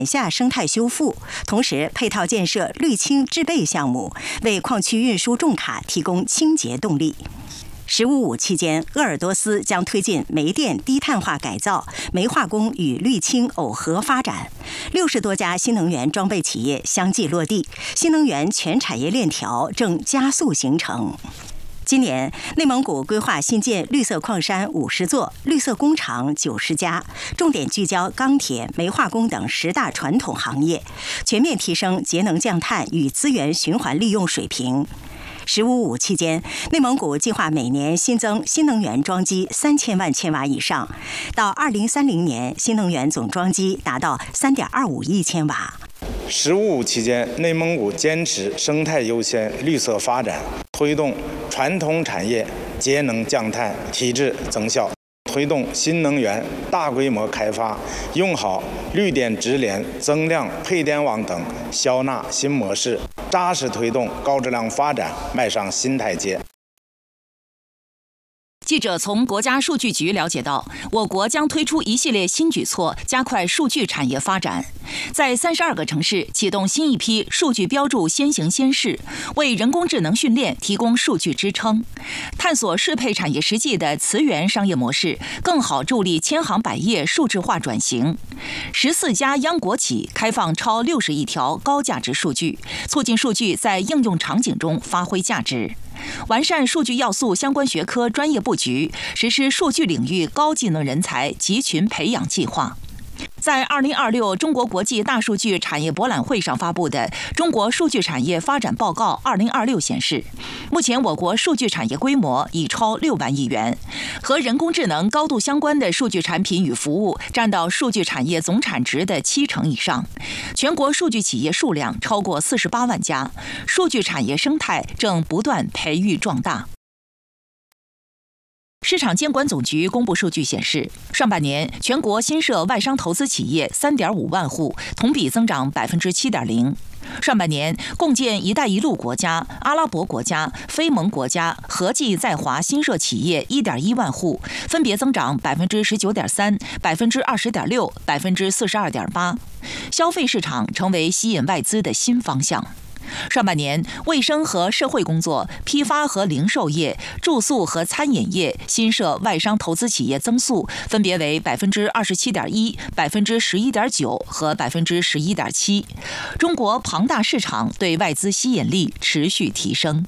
下生态修复，同时配套建设绿氢制备项目，为矿区运输重卡提供清洁动力。15.5期间，鄂尔多斯将推进煤电低碳化改造、煤化工与绿氢耦合发展，60多家新能源装备企业相继落地，新能源全产业链条正加速形成。今年，内蒙古规划新建绿色矿山50座、绿色工厂90家，重点聚焦钢铁、煤化工等10大传统行业，全面提升节能降碳与资源循环利用水平。15.5期间，内蒙古计划每年新增新能源装机3000万千瓦以上，到2030年，新能源总装机达到3.25亿千瓦。 15.5期间，内蒙古坚持生态优先、绿色发展，推动传统产业节能降碳、提质增效，推动新能源大规模开发，用好绿电直连、增量配电网等消纳新模式，扎实推动高质量发展迈上新台阶。 记者从国家数据局了解到，我国将推出一系列新举措，加快数据产业发展。在32个城市启动新一批数据标注先行先试，为人工智能训练提供数据支撑，探索适配产业实际的词源商业模式，更好助力千行百业数字化转型。14家央国企开放超60亿条高价值数据，促进数据在应用场景中发挥价值。完善数据要素相关学科专业布局，实施数据领域高技能人才集群培养计划。在2026中国国际大数据产业博览会上发布的《中国数据产业发展报告2026》显示，目前我国数据产业规模已超6万亿元，和人工智能高度相关的数据产品与服务占到数据产业总产值的70%以上。全国数据企业数量超过48万家，数据产业生态正不断培育壮大。市场监管总局公布数据显示，上半年全国新设外商投资企业3.5万户，同比增长7.0%。上半年共建“一带一路”国家、阿拉伯国家、非盟国家合计在华新设企业1.1万户，分别增长19.3%、20.6%、42.8%。消费市场成为吸引外资的新方向。上半年，卫生和社会工作、批发和零售业、住宿和餐饮业新设外商投资企业增速分别为27.1%、11.9%和11.7%。中国庞大市场对外资吸引力持续提升。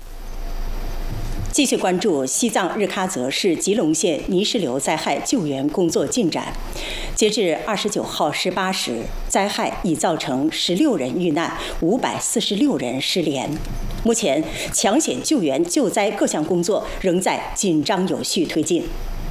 继续关注西藏日喀则市吉隆县泥石流灾害救援工作进展。截至29号18时，灾害已造成16人遇难，546人失联。目前，抢险救援救灾各项工作仍在紧张有序推进。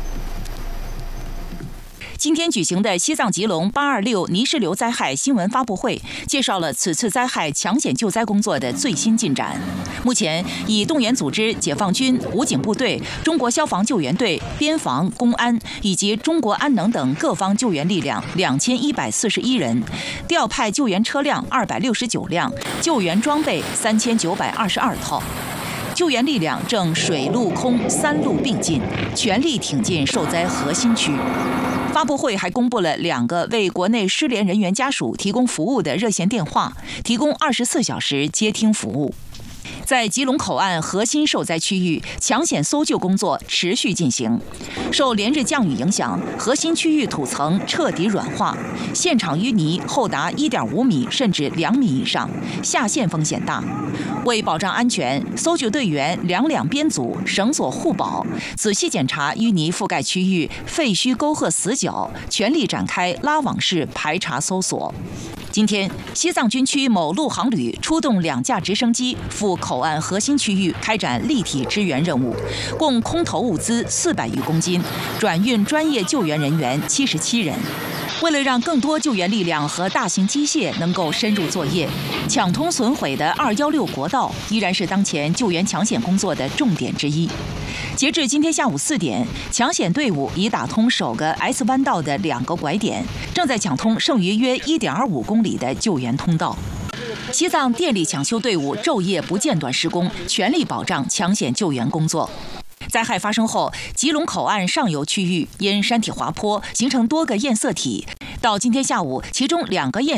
今天举行的西藏吉隆826泥石流灾害新闻发布会，介绍了此次灾害抢险救灾工作的最新进展。目前，以动员组织解放军、武警部队、中国消防救援队、边防、公安以及中国安能等各方救援力量2141人，调派救援车辆269辆，救援装备3922套。救援力量正水陆空3路并进，全力挺进受灾核心区。发布会还公布了2个为国内失联人员家属提供服务的热线电话，提供24小时接听服务。在吉隆口岸核心受灾区域，抢险搜救工作持续进行。受连日降雨影响，核心区域土层彻底软化，现场淤泥厚达1.5米甚至2米以上，下陷风险大。为保障安全，搜救队员两编组，绳索互保，仔细检查淤泥覆盖区域、废墟沟壑死角，全力展开拉网式排查搜索。今天，西藏军区某陆航旅出动2架直升机赴口岸核心区域开展立体支援任务，共空投物资400余公斤，转运专业救援人员77人。为了让更多救援力量和大型机械能够深入作业，抢通损毁的216国道依然是当前救援抢险工作的重点之一。截至今天下午4点，抢险队伍已打通首个 S 弯道的2个拐点，正在抢通剩余约1.25公里的救援通道。西藏电力抢修队伍昼夜不间断施工，全力保障抢险救援工作。灾害发生后，吉隆口岸上游区域因山体滑坡形成多个堰塞体，到今天下午，其中2个堰